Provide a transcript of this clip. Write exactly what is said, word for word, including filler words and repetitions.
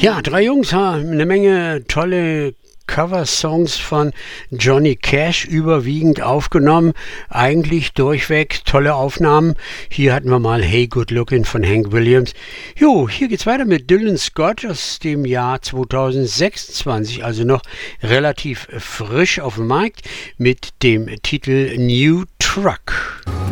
Ja, drei Jungs haben eine Menge tolle Coversongs von Johnny Cash überwiegend aufgenommen. Eigentlich durchweg tolle Aufnahmen. Hier hatten wir mal Hey Good Lookin' von Hank Williams. Jo, hier geht's weiter mit Dylan Scott aus dem Jahr zweitausendsechsundzwanzig, also noch relativ frisch auf dem Markt mit dem Titel New Truck.